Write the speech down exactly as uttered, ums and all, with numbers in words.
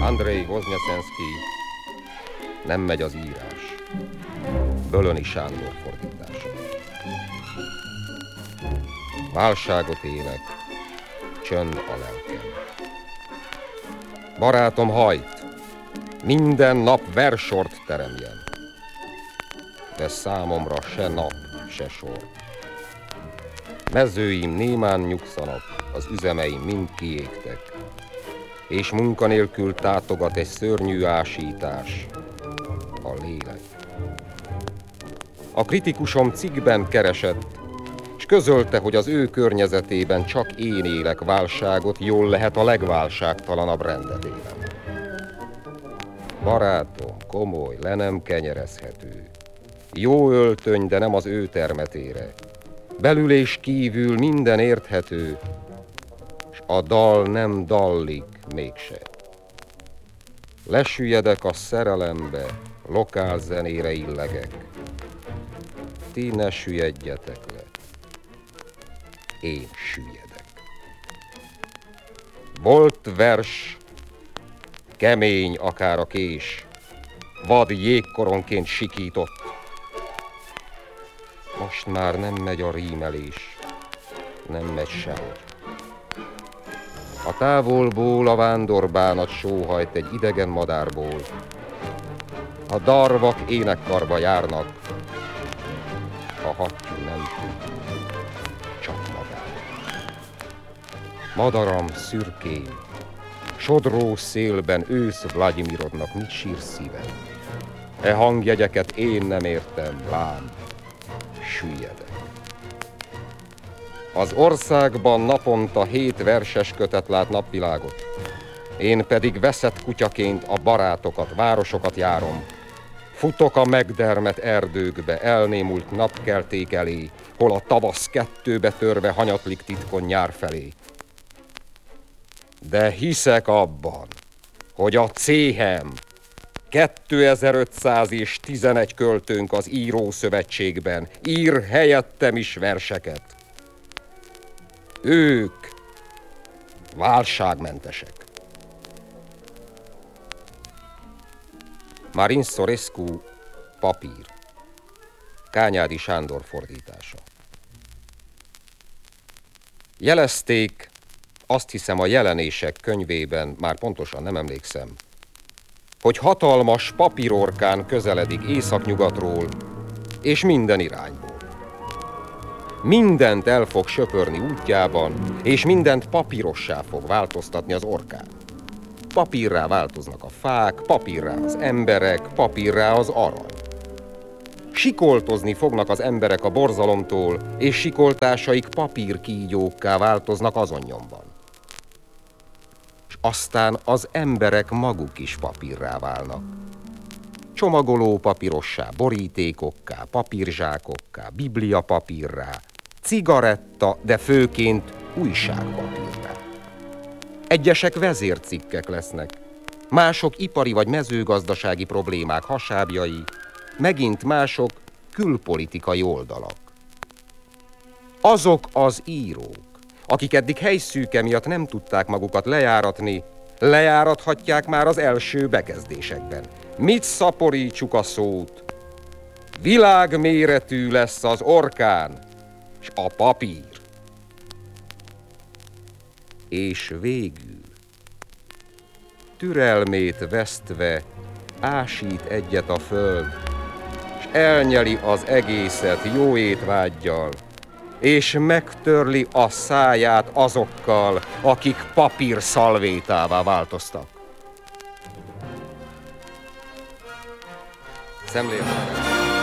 Andrei Voznyeszenszky, Nem megy az írás. Bölöni Sándor fordítása. Válságot élek, csönd a lelkem. Barátom, hajt, minden nap versort teremjen, de számomra se nap, se sor. Mezőim némán nyugszanak, az üzemeim mind kiégtek, és munkanélkül tátogat egy szörnyű ásítás, a lélek. A kritikusom cikkben keresett, és közölte, hogy az ő környezetében csak én élek válságot, jól lehet a legválságtalanabb rendetében. Barátom, komoly, le nem kenyerezhető. Jó öltöny, de nem az ő termetére. Belül és kívül minden érthető, s a dal nem dallik mégse. Lesüllyedek a szerelembe, lokál zenére illegek. Ti ne süllyedjetek le, én süllyedek. Volt vers, kemény akár a kés, vad jégkoronként sikított. Most már nem megy a rímelés, nem megy sehogy. A távolból a vándorbánat sóhajt egy idegen madárból. A darvak énekkarba járnak, a hattyú nem tud, csak magát. Madaram szürkén, sodró szélben ősz Vladimirodnak mit sír szíved? E hangjegyeket én nem értem, lám, süllyedek. Az országban naponta hét verses kötet lát napvilágot, én pedig veszett kutyaként a barátokat, városokat járom. Futok a megdermet erdőkbe, elnémult napkelték elé, hol a tavasz kettőbe törve hanyatlik titkon nyár felé. De hiszek abban, hogy a céhem, kétezer-ötszáz és tizenegy költőnk az írószövetségben ír helyettem is verseket. Ők válságmentesek. Marin Sorescu, Papír. Kányádi Sándor fordítása. Jelezték, azt hiszem a Jelenések könyvében, már pontosan nem emlékszem, hogy hatalmas papírorkán közeledik északnyugatról és minden irányból. Mindent el fog söpörni útjában, és mindent papírossá fog változtatni az orkán. Papírrá változnak a fák, papírrá az emberek, papírrá az arany. Sikoltozni fognak az emberek a borzalomtól, és sikoltásaik papírkígyókká változnak azon nyomban. És aztán az emberek maguk is papírrá válnak. Csomagoló papírossá, borítékokká, papírzsákokká, bibliapapírrá, cigaretta, de főként újságpapírrá. Egyesek vezércikkek lesznek, mások ipari vagy mezőgazdasági problémák hasábjai, megint mások külpolitikai oldalak. Azok az írók, akik eddig helyszűke miatt nem tudták magukat lejáratni, lejárathatják már az első bekezdésekben. Mit szaporítsuk a szót? Világméretű lesz az orkán, s a papír. És végül, türelmét vesztve, ásít egyet a föld, s elnyeli az egészet jó étvággyal, és megtörli a száját azokkal, akik papír szalvétává változtak. Szemléltek.